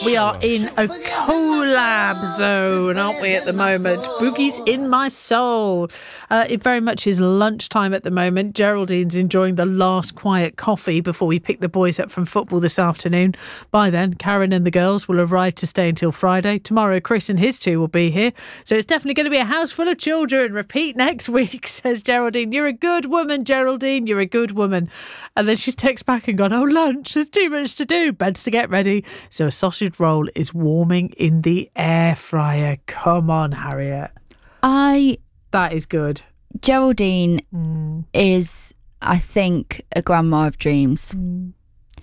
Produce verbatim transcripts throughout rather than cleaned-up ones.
We are in a collab zone, aren't we, at the moment? Boogie's in my soul. Uh, it very much is lunchtime at the moment. Geraldine's enjoying the last quiet coffee before we pick the boys up from football this afternoon. By then, Karen and the girls will arrive to stay until Friday. Tomorrow, Chris and his two will be here. So it's definitely going to be a house full of children. Repeat next week, says Geraldine. You're a good woman, Geraldine. You're a good woman. And then she's texted back and gone, oh, lunch, there's too much to do. Beds to get ready. So a sausage roll is warming in the air fryer. Come on, Harriet. I... That is good. Geraldine mm. is, I think, a grandma of dreams. Mm.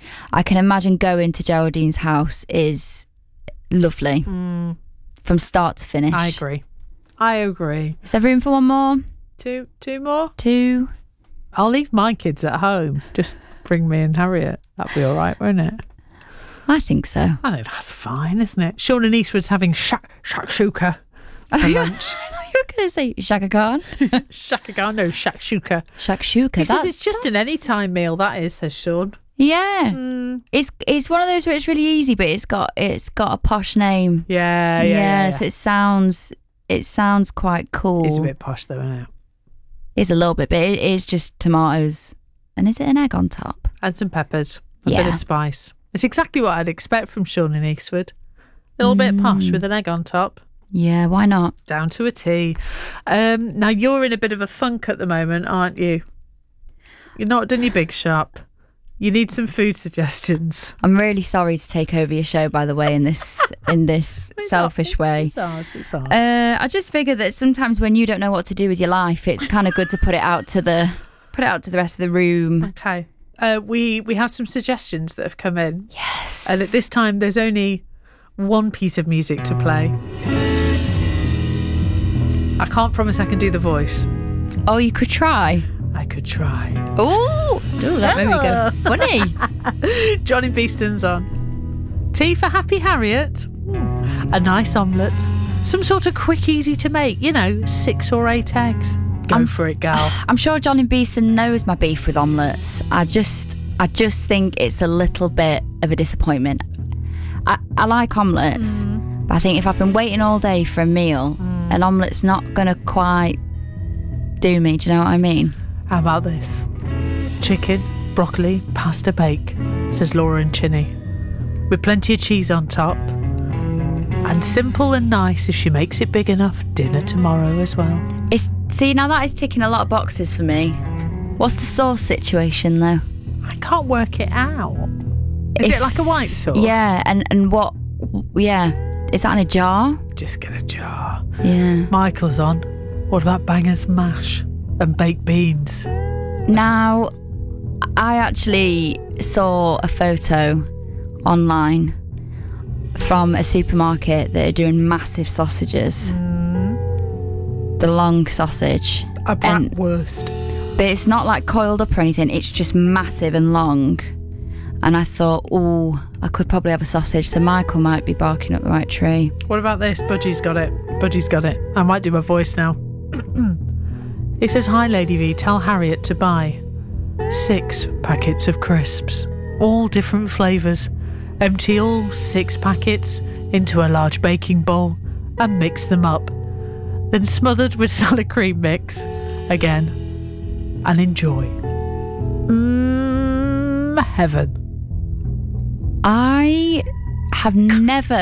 I can imagine going to Geraldine's house is lovely mm. from start to finish. I agree. I agree. Is there room for one more? Two, two more? Two. I'll leave my kids at home. Just bring me and Harriet. That'll be all right, won't it? I think so. I think that's fine, isn't it? Sean and Eastwood's having shak- shakshuka for lunch. You were going to say Shaka Khan. Shaka Khan, no, shakshuka. Shakshuka. He says it's just an anytime meal, that is, says Sean. Yeah. Mm. It's it's one of those where it's really easy, but it's got it's got a posh name. Yeah, yeah, yeah. yeah, yeah. So it sounds it sounds quite cool. It's a bit posh though, isn't it? It's a little bit, but it is just tomatoes. And is it an egg on top? And some peppers. A yeah. bit of spice. It's exactly what I'd expect from Sean and Eastwood. A little mm. bit posh with an egg on top. Yeah, why not? Down to a T. Um, now, you're in a bit of a funk at the moment, aren't you? You're not done your big shop. You need some food suggestions. I'm really sorry to take over your show, by the way, in this in this selfish ours, way. It's ours, it's ours. Uh, I just figure that sometimes when you don't know what to do with your life, it's kind of good to put it out to the put it out to the rest of the room. Okay. Uh, we, we have some suggestions that have come in. Yes. And at this time, there's only one piece of music to play. I can't promise I can do the voice. Oh, you could try. I could try. Oh, that made me go funny. Johnny Beeston's on. Tea for Happy Harriet. A nice omelette. Some sort of quick, easy to make. You know, six or eight eggs. Go I'm, for it, gal. I'm sure Johnny Beeston knows my beef with omelettes. I just, I just think it's a little bit of a disappointment. I, I like omelettes, mm. but I think if I've been waiting all day for a meal, mm. an omelette's not going to quite do me. Do you know what I mean? How about this? Chicken, broccoli, pasta bake, says Laura and Chinny. With plenty of cheese on top. And simple and nice if she makes it big enough. Dinner tomorrow as well. It's, see, now that is ticking a lot of boxes for me. What's the sauce situation, though? I can't work it out. Is if, it like a white sauce? Yeah, and, and what... Yeah. Is that in a jar? Just get a jar. Yeah. Michael's on. What about bangers mash? And baked beans. Now, I actually saw a photo online from a supermarket that are doing massive sausages. Mm. The long sausage. A bratwurst. But it's not like coiled up or anything. It's just massive and long. And I thought, oh, I could probably have a sausage. So Michael might be barking up the right tree. What about this? Budgie's got it. Budgie's got it. I might do my voice now. It says, hi, Lady V, tell Harriet to buy six packets of crisps, all different flavours. Empty all six packets into a large baking bowl and mix them up. Then smothered with salad cream mix again and enjoy. Mmm, heaven. I have never